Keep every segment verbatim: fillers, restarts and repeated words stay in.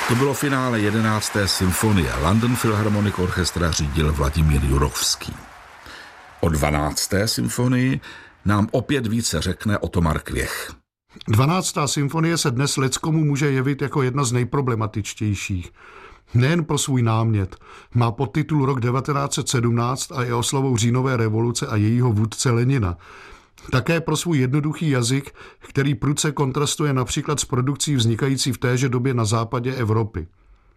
To bylo finále jedenácté symfonie. London Philharmonic Orchestra řídil Vladimír Jurovský. O dvanácté symfonii nám opět více řekne Otomar Kvěch. dvanáctá symfonie se dnes leckomu může jevit jako jedna z nejproblematičtějších. Nejen pro svůj námět. Má podtitul Rok devatenáct set sedmnáct a je oslavou říjnové revoluce a jejího vůdce Lenina. Také pro svůj jednoduchý jazyk, který prudce kontrastuje například s produkcí vznikající v téže době na západě Evropy.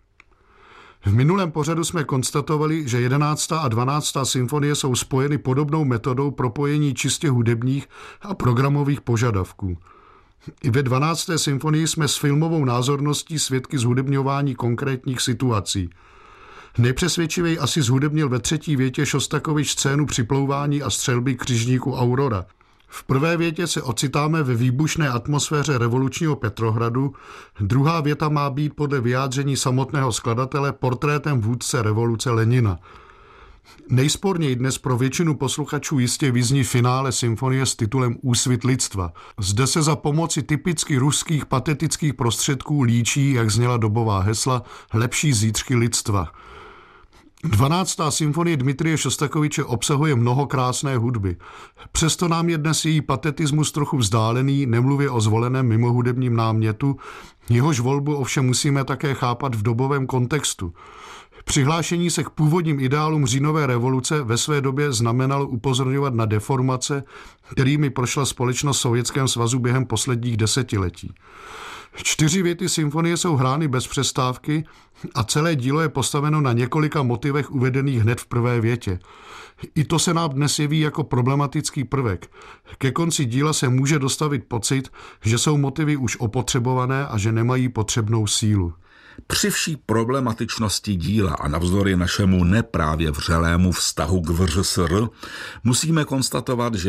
V minulém pořadu jsme konstatovali, že jedenáctá a dvanáctá symfonie jsou spojeny podobnou metodou propojení čistě hudebních a programových požadavků. I ve dvanácté symfonii jsme s filmovou názorností svědky zhudebňování konkrétních situací. Nejpřesvědčivěji asi zhudebnil ve třetí větě Šostakovič scénu připlouvání a střelby křižníku Aurora. V prvé větě se ocitáme ve výbušné atmosféře revolučního Petrohradu, druhá věta má být podle vyjádření samotného skladatele portrétem vůdce revoluce Lenina. Nejsporněji dnes pro většinu posluchačů jistě vyzní finále symfonie s titulem Úsvit lidstva. Zde se za pomoci typicky ruských patetických prostředků líčí, jak zněla dobová hesla, lepší zítřky lidstva. dvanáctá symfonie Dmitrije Šostakoviče obsahuje mnoho krásné hudby. Přesto nám je dnes její patetismus trochu vzdálený, nemluvě o zvoleném mimohudebním námětu, jehož volbu ovšem musíme také chápat v dobovém kontextu. Přihlášení se k původním ideálům říjnové revoluce ve své době znamenalo upozorňovat na deformace, kterými prošla společnost v Sovětském svazu během posledních desetiletí. Čtyři věty symfonie jsou hrány bez přestávky a celé dílo je postaveno na několika motivech uvedených hned v prvé větě. I to se nám dnes jeví jako problematický prvek. Ke konci díla se může dostavit pocit, že jsou motivy už opotřebované a že nemají potřebnou sílu. Při vší problematičnosti díla a navzdory našemu neprávě vřelému vztahu k V Ř S R musíme konstatovat, že